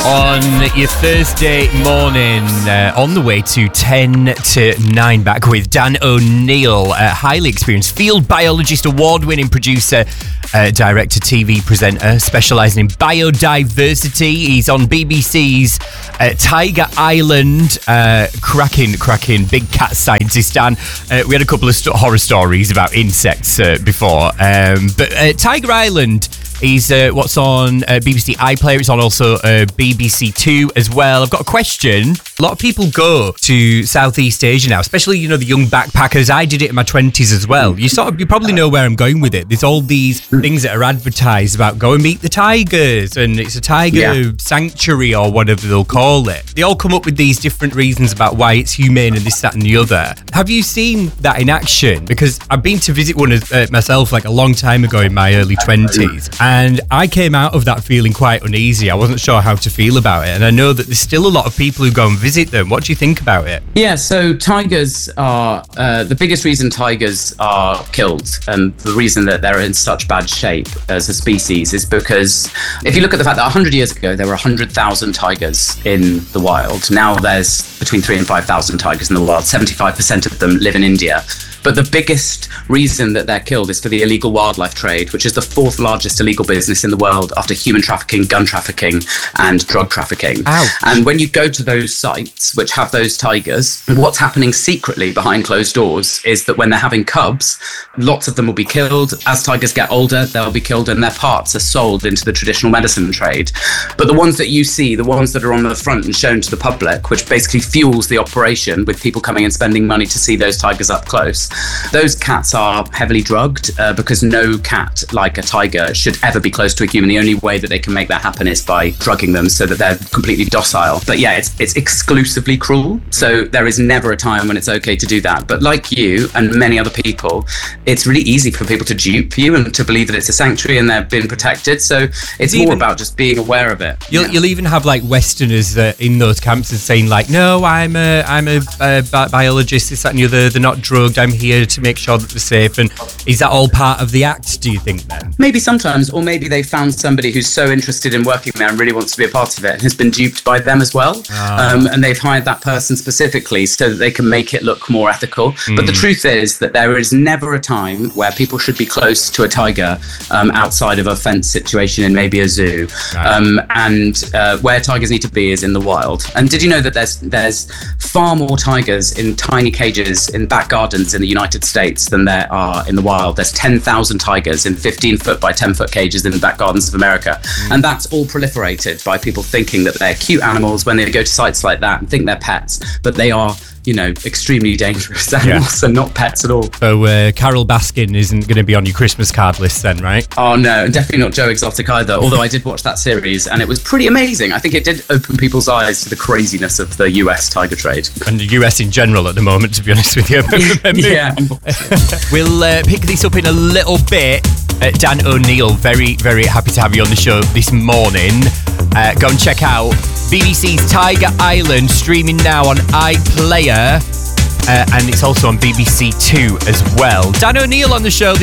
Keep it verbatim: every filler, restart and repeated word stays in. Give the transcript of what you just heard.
on your Thursday morning, uh, on the way to ten to nine, back with Dan O'Neill, a highly experienced field biologist, award-winning producer, uh, director, T V presenter, specialising in biodiversity. He's on B B C's uh, Tiger Island, uh, cracking, cracking, big cat scientist. Dan, uh, we had a couple of st- horror stories about insects uh, before, um, but uh, Tiger Island is uh, what's on uh, B B C iPlayer. It's on also uh, B B C Two as well. I've got a question. A lot of people go to Southeast Asia now, especially, you know, the young backpackers. I did it in my twenties as well. You sort of, you probably know where I'm going with it. There's all these things that are advertised about go and meet the tigers, and it's a tiger yeah. sanctuary or whatever they'll call it. They all come up with these different reasons about why it's humane and this, that and the other. Have you seen that in action? Because I've been to visit one uh, myself like a long time ago in my early twenties. And I came out of that feeling quite uneasy. I wasn't sure how to feel about it. And I know that there's still a lot of people who go and visit them. What do you think about it? Yeah, so tigers are, uh, the biggest reason tigers are killed, and the reason that they're in such bad shape as a species, is because if you look at the fact that one hundred years ago, there were one hundred thousand tigers in the wild. Now there's between three and five thousand tigers in the wild. seventy-five percent of them live in India. But the biggest reason that they're killed is for the illegal wildlife trade, which is the fourth largest illegal business in the world after human trafficking, gun trafficking, and drug trafficking. Ow. And when you go to those sites which have those tigers, what's happening secretly behind closed doors is that when they're having cubs, lots of them will be killed. As tigers get older, they'll be killed and their parts are sold into the traditional medicine trade. But the ones that you see, the ones that are on the front and shown to the public, which basically fuels the operation with people coming and spending money to see those tigers up close, those cats are heavily drugged uh, because no cat, like a tiger, should ever be close to a human. The only way that they can make that happen is by drugging them so that they're completely docile. But yeah, it's it's exclusively cruel. So there is never a time when it's okay to do that. But like you and many other people, it's really easy for people to dupe you and to believe that it's a sanctuary and they're being protected. So it's even more about just being aware of it. You'll, yeah. you'll even have like Westerners uh, in those camps and saying like, no, I'm a, I'm a, a bi- biologist, this, that and the other. They're not drugged. I'm here to make sure that they're safe. And is that all part of the act, do you think, then? Maybe sometimes, or maybe they found somebody who's so interested in working there and really wants to be a part of it and has been duped by them as well. Oh. Um, and they've hired that person specifically so that they can make it look more ethical. Mm. But the truth is that there is never a time where people should be close to a tiger um, outside of a fence situation in maybe a zoo. Right. Um, and uh, where tigers need to be is in the wild. And did you know that there's there's far more tigers in tiny cages in back gardens in the United States than there are in the wild? There's ten thousand tigers in fifteen foot by ten foot cages in the back gardens of America. Mm. And that's all proliferated by people thinking that they're cute animals when they go to sites like that and think they're pets, but they are, you know, extremely dangerous animals, yeah. and not pets at all. So uh, Carol Baskin isn't going to be on your Christmas card list then, right? Oh no, and definitely not Joe Exotic either, although I did watch that series and it was pretty amazing. I think it did open people's eyes to the craziness of the U S tiger trade. And the U S in general at the moment, to be honest with you. Yeah. We'll uh, pick this up in a little bit. Uh, Dan O'Neill, very, very happy to have you on the show this morning. Uh, go and check out B B C's Tiger Island, streaming now on iPlayer, uh, and it's also on B B C Two as well. Dan O'Neill on the show.